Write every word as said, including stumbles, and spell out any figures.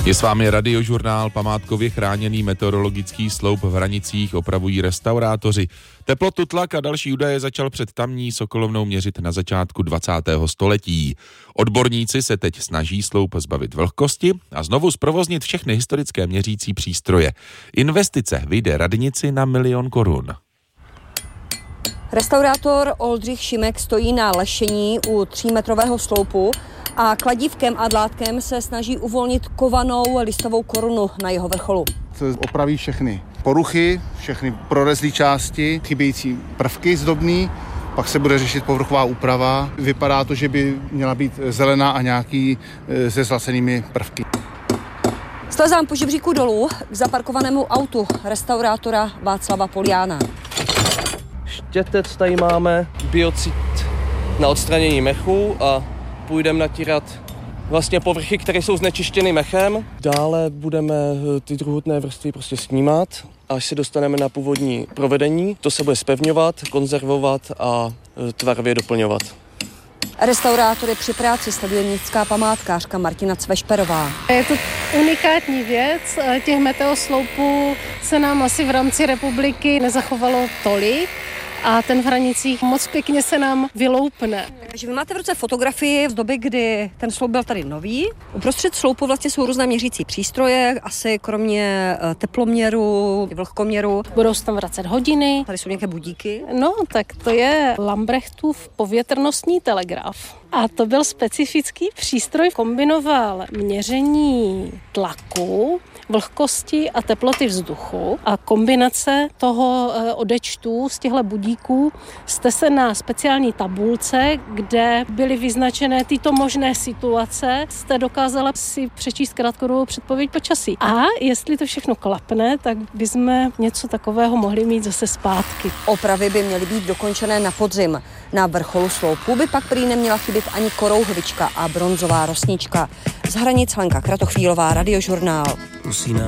Je s vámi Radiožurnál. Památkově chráněný meteorologický sloup v Hranicích opravují restaurátoři. Teplotu, tlak a další údaje začal před tamní Sokolovnou měřit na začátku dvacátého století. Odborníci se teď snaží sloup zbavit vlhkosti a znovu zprovoznit všechny historické měřící přístroje. Investice vyjde radnici na milion korun. Restaurátor Oldřich Šimek stojí na lešení u třímetrového sloupu a kladívkem a dlátkem se snaží uvolnit kovanou listovou korunu na jeho vrcholu. Se opraví všechny poruchy, všechny prorezlé části, chybějící prvky zdobný, pak se bude řešit povrchová úprava. Vypadá to, že by měla být zelená a nějaký se zlacenými prvky. Slezám po žebříku dolů k zaparkovanému autu restaurátora Václava Poliána. Štětec tady máme, biocid na odstranění mechu a půjdeme natírat vlastně povrchy, které jsou znečištěny mechem. Dále budeme ty druhotné vrstvy prostě snímat, až se dostaneme na původní provedení. To se bude zpevňovat, konzervovat a tvarově doplňovat. Restaurátory při práci sleduje městská památkářka Martina Cvešperová. Je to unikátní věc. Těch meteosloupů se nám asi v rámci republiky nezachovalo tolik. A ten v Hranicích moc pěkně se nám vyloupne. Takže vy máte v ruce fotografii z doby, kdy ten sloup byl tady nový. Uprostřed sloupu vlastně jsou různé měřící přístroje, asi kromě teploměru, vlhkoměru. Budou se tam vracet hodiny. Tady jsou nějaké budíky. No, tak to je Lambrechtův povětrnostní telegraf. A to byl specifický přístroj, kombinoval měření tlaku, vlhkosti a teploty vzduchu a kombinace toho odečtu z těchto budíků jste se na speciální tabulce, kde byly vyznačené tyto možné situace, jste dokázala si přečíst krátkodobou předpověď počasí. A jestli to všechno klapne, tak bychom něco takového mohli mít zase zpátky. Opravy by měly být dokončené na podzim. Na vrcholu sloupu by pak prý neměla chybět ani korouhvička a bronzová rosnička. Z Hranic Lenka Kratochvílová, Radiožurnál.